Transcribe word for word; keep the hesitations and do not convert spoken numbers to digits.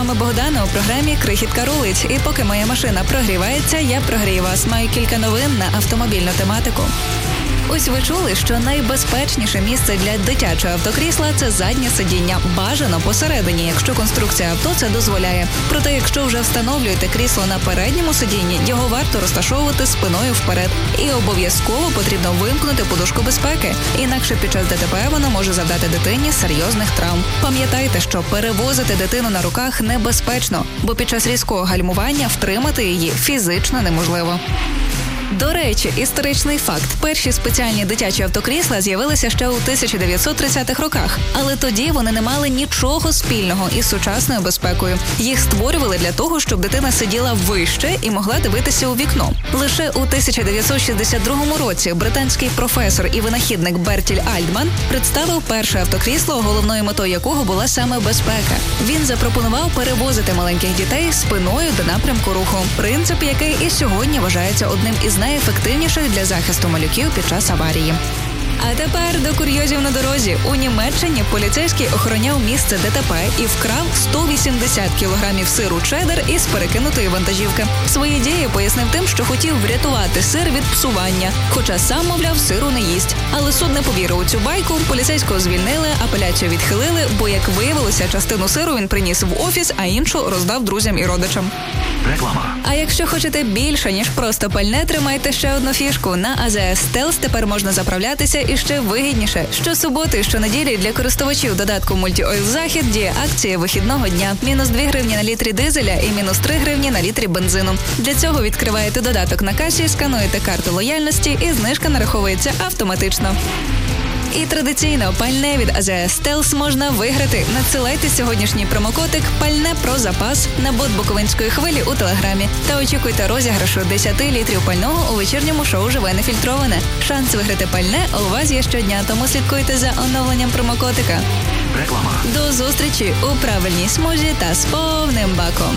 вами Богдана у програмі «Крихітка рулить». І поки моя машина прогрівається, я прогрію вас. Маю кілька новин на автомобільну тематику. Ось ви чули, що найбезпечніше місце для дитячого автокрісла – це заднє сидіння. Бажано посередині, якщо конструкція авто це дозволяє. Проте, якщо вже встановлюєте крісло на передньому сидінні, його варто розташовувати спиною вперед. І обов'язково потрібно вимкнути подушку безпеки. Інакше під час ДТП воно може завдати дитині серйозних травм. Пам'ятайте, що перевозити дитину на руках небезпечно, бо під час різкого гальмування втримати її фізично неможливо. До речі, історичний факт. Перші спеціальні дитячі автокрісла з'явилися ще у тисяча дев'ятсот тридцятих роках. Але тоді вони не мали нічого спільного із сучасною безпекою. Їх створювали для того, щоб дитина сиділа вище і могла дивитися у вікно. Лише у тисяча дев'ятсот шістдесят другому році британський професор і винахідник Бертіль Альтман представив перше автокрісло, головною метою якого була саме безпека. Він запропонував перевозити маленьких дітей спиною до напрямку руху. Принцип, який і сьогодні вважається одним із найефективніших для захисту малюків під час аварії. А тепер до курйозів на дорозі. У Німеччині поліцейський охороняв місце ДТП і вкрав сто вісімдесят кілограмів сиру чеддер із перекинутої вантажівки. Свої дії пояснив тим, що хотів врятувати сир від псування, хоча сам, мовляв, сиру не їсть. Але суд не повірив у цю байку, поліцейського звільнили, апеляцію відхилили, бо, як виявилося, частину сиру він приніс в офіс, а іншу роздав друзям і родичам. Реклама. А якщо хочете більше, ніж просто пальне, тримайте ще одну фішку. На ей зет ес Stealth тепер можна заправлятися і ще вигідніше. Щосуботи і щонеділі для користувачів додатку Multi-Oil Захід діє акція вихідного дня. Мінус дві гривні на літрі дизеля і мінус три гривні на літрі бензину. Для цього відкриваєте додаток на касі, скануєте карту лояльності і знижка нараховується автоматично. І традиційно пальне від ей зет ес Stealth можна виграти. Надсилайте сьогоднішній промокодик «Пальне про запас» на бот Буковинської хвилі у Телеграмі. Та очікуйте розіграшу десять літрів пального у вечірньому шоу «Живе нефільтроване». Шанс виграти пальне у вас є щодня, тому слідкуйте за оновленням промокодика. Реклама. До зустрічі у правильній смузі та з повним баком.